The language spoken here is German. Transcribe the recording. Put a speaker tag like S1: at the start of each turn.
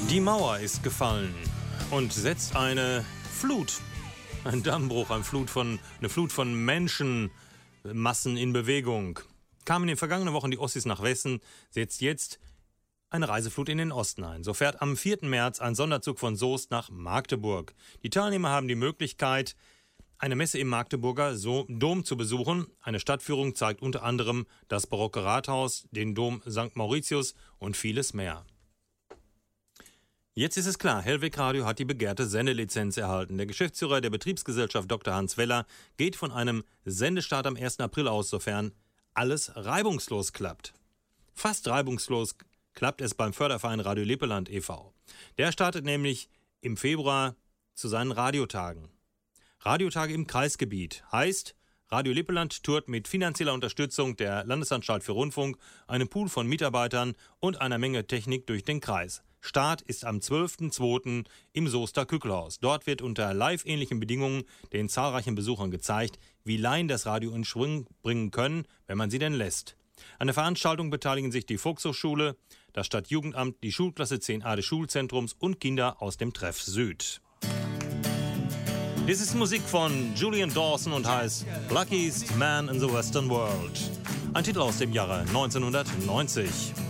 S1: Die Mauer ist gefallen und setzt eine Flut, ein Dammbruch, eine Flut von Menschenmassen in Bewegung. Kamen in den vergangenen Wochen die Ossis nach Westen, setzt jetzt eine Reiseflut in den Osten ein. So fährt am 4. März ein Sonderzug von Soest nach Magdeburg. Die Teilnehmer haben die Möglichkeit, eine Messe im Magdeburger Dom zu besuchen. Eine Stadtführung zeigt unter anderem das barocke Rathaus, den Dom St. Mauritius und vieles mehr. Jetzt ist es klar, Hellweg Radio hat die begehrte Sendelizenz erhalten. Der Geschäftsführer der Betriebsgesellschaft Dr. Hans Weller geht von einem Sendestart am 1. April aus, sofern alles reibungslos klappt. Fast reibungslos klappt es beim Förderverein Radio Lippeland e.V. Der startet nämlich im Februar zu seinen Radiotagen. Radiotage im Kreisgebiet heißt, Radio Lippeland tourt mit finanzieller Unterstützung der Landesanstalt für Rundfunk, einem Pool von Mitarbeitern und einer Menge Technik durch den Kreis. Start ist am 12.02. im Soester Kückelhaus. Dort wird unter live-ähnlichen Bedingungen den zahlreichen Besuchern gezeigt, wie Laien das Radio in Schwung bringen können, wenn man sie denn lässt. An der Veranstaltung beteiligen sich die Volkshochschule, das Stadtjugendamt, die Schulklasse 10a des Schulzentrums und Kinder aus dem Treff Süd. Dies ist Musik von Julian Dawson und heißt Luckiest Man in the Western World. Ein Titel aus dem Jahre 1990.